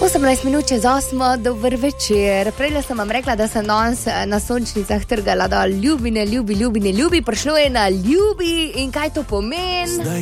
18 minut čez 8, dober večer. Prej sem vam rekla, da sem danes na sončnicah trgala, da ljubi, ne ljubi, ljubi, ne ljubi. Prišlo je na ljubi in kaj to pomeni?